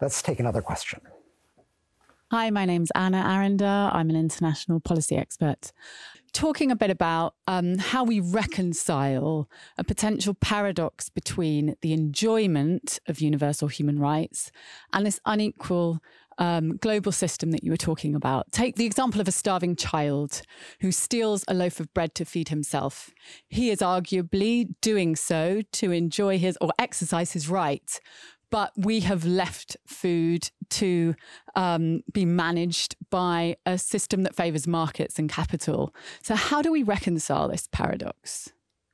Let's take another question. Hi, my name's Anna Arender. I'm an international policy expert. Talking a bit about how we reconcile a potential paradox between the enjoyment of universal human rights and this unequal global system that you were talking about. Take the example of a starving child who steals a loaf of bread to feed himself. He is arguably doing so to enjoy his or exercise his right. But we have left food to be managed by a system that favours markets and capital. So how do we reconcile this paradox?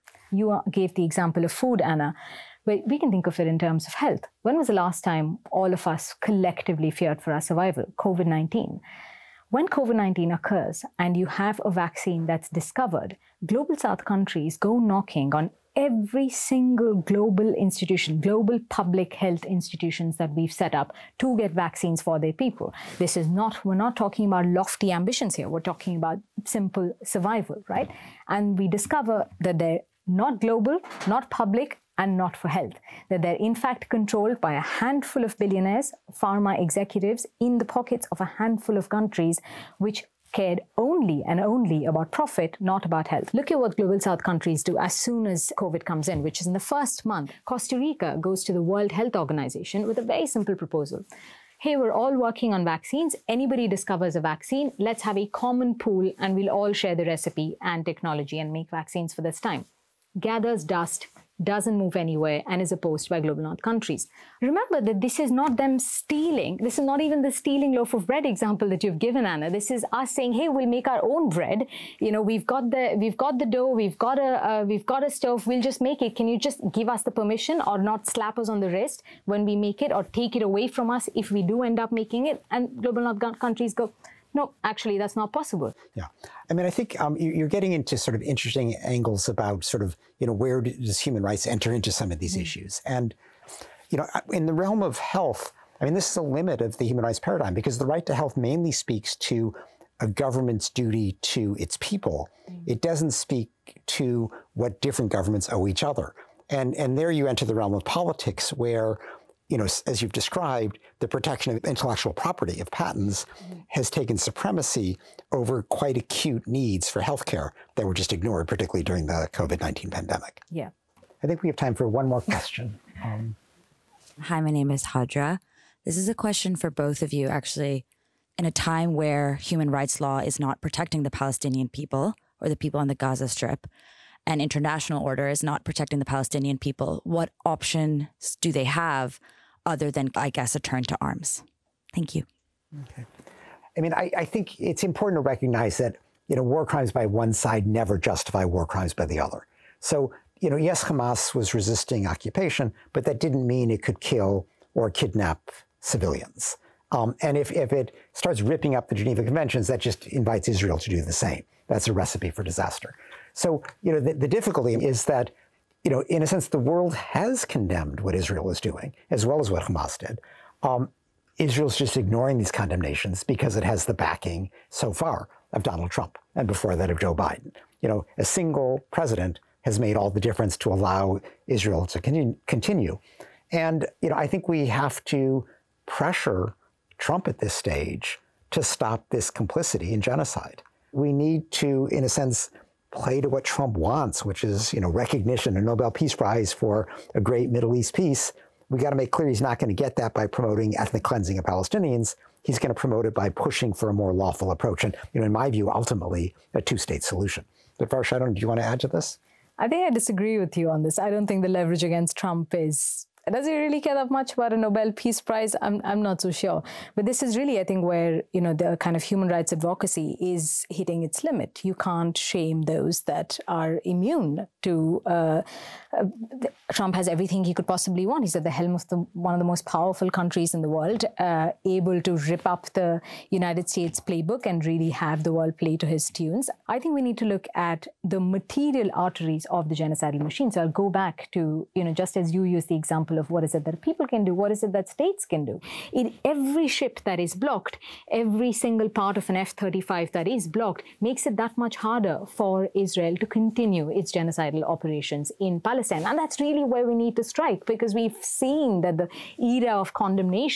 You gave the example of food, Anna, but we can think of it in terms of health. When was the last time all of us collectively feared for our survival? COVID-19. When COVID-19 occurs and you have a vaccine that's discovered, global South countries go knocking on every single global institution, global public health institutions that we've set up to get vaccines for their people. We're not talking about lofty ambitions here. We're talking about simple survival, right? And we discover that they're not global, not public, and not for health. That they're in fact controlled by a handful of billionaires, pharma executives in the pockets of a handful of countries which cared only and only about profit, not about health. Look at what global South countries do as soon as COVID comes in, which is in the first month. Costa Rica goes to the World Health Organization with a very simple proposal. Hey, we're all working on vaccines. Anybody discovers a vaccine, let's have a common pool and we'll all share the recipe and technology and make vaccines for this time. Gathers dust, doesn't move anywhere, and is opposed by global North countries. Remember that this is not them stealing. This is not even the stealing loaf of bread example that you've given, Anna. This is us saying, hey, we'll make our own bread. You know, we've got the dough, we've got a stove, we'll just make it. Can you just give us the permission or not slap us on the wrist when we make it or take it away from us if we do end up making it? And global North countries go, no, actually, that's not possible. Yeah. I mean, I think you're getting into sort of interesting angles about sort of, where does human rights enter into some of these issues? And, in the realm of health, I mean, this is a limit of the human rights paradigm because the right to health mainly speaks to a government's duty to its people. It doesn't speak to what different governments owe each other. And there you enter the realm of politics where, as you've described, the protection of intellectual property, of patents, has taken supremacy over quite acute needs for healthcare that were just ignored, particularly during the COVID-19 pandemic. Yeah. I think we have time for one more question. Hi, my name is Hadra. This is a question for both of you, actually. In a time where human rights law is not protecting the Palestinian people or the people on the Gaza Strip, and international order is not protecting the Palestinian people, what options do they have other than, I guess, a turn to arms? Thank you. Okay. I mean, I think it's important to recognize that, war crimes by one side never justify war crimes by the other. So, yes, Hamas was resisting occupation, but that didn't mean it could kill or kidnap civilians. And if it starts ripping up the Geneva Conventions, that just invites Israel to do the same. That's a recipe for disaster. So, the difficulty is that, in a sense, the world has condemned what Israel is doing, as well as what Hamas did. Israel's just ignoring these condemnations because it has the backing so far of Donald Trump, and before that of Joe Biden. A single president has made all the difference to allow Israel to continue. And, I think we have to pressure Trump at this stage to stop this complicity in genocide. We need to, in a sense, play to what Trump wants, which is, recognition, a Nobel Peace Prize for a great Middle East peace. We got to make clear he's not going to get that by promoting ethnic cleansing of Palestinians. He's going to promote it by pushing for a more lawful approach. And, in my view, ultimately, a two-state solution. But Varshadon, do you want to add to this? I think I disagree with you on this. I don't think the leverage against Trump is... Does he really care that much about a Nobel Peace Prize? I'm not so sure. But this is really, I think, where, the kind of human rights advocacy is hitting its limit. You can't shame those that are immune to... Trump has everything he could possibly want. He's at the helm of one of the most powerful countries in the world, able to rip up the United States playbook and really have the world play to his tunes. I think we need to look at the material arteries of the genocidal machine. So I'll go back to, just as you used the example of what is it that people can do, what is it that states can do. In every ship that is blocked, every single part of an F-35 that is blocked makes it that much harder for Israel to continue its genocidal operations in Palestine. And that's really where we need to strike, because we've seen that the era of condemnation